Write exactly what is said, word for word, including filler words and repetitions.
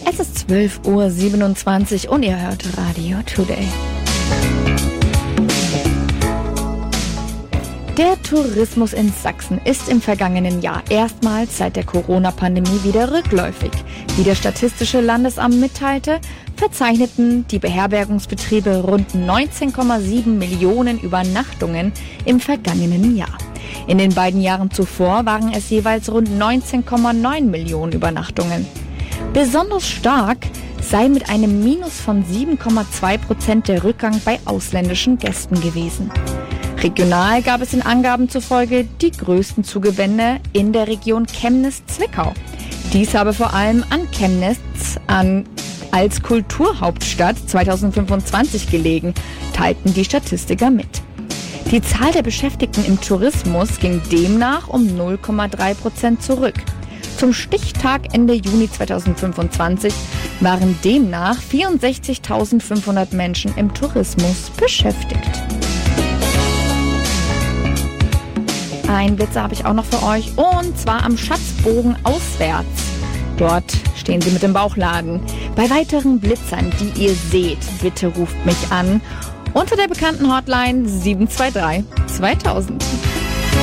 Es ist zwölf Uhr siebenundzwanzig und ihr hört Radio Today. Der Tourismus in Sachsen ist im vergangenen Jahr erstmals seit der Corona-Pandemie wieder rückläufig. Wie das Statistische Landesamt mitteilte, verzeichneten die Beherbergungsbetriebe rund neunzehn Komma sieben Millionen Übernachtungen im vergangenen Jahr. In den beiden Jahren zuvor waren es jeweils rund neunzehn Komma neun Millionen Übernachtungen. Besonders stark sei mit einem Minus von sieben Komma zwei Prozent der Rückgang bei ausländischen Gästen gewesen. Regional gab es den Angaben zufolge die größten Zugewände in der Region Chemnitz-Zwickau. Dies habe vor allem an Chemnitz an, als Kulturhauptstadt zweitausendfünfundzwanzig gelegen, teilten die Statistiker mit. Die Zahl der Beschäftigten im Tourismus ging demnach um null Komma drei Prozent zurück. Zum Stichtag Ende Juni zweitausendfünfundzwanzig waren demnach vierundsechzigtausendfünfhundert Menschen im Tourismus beschäftigt. Ein Blitzer habe ich auch noch für euch, und zwar am Schatzbogen auswärts. Dort stehen sie mit dem Bauchladen. Bei weiteren Blitzern, die ihr seht, bitte ruft mich an unter der bekannten Hotline sieben zwei drei zweitausend.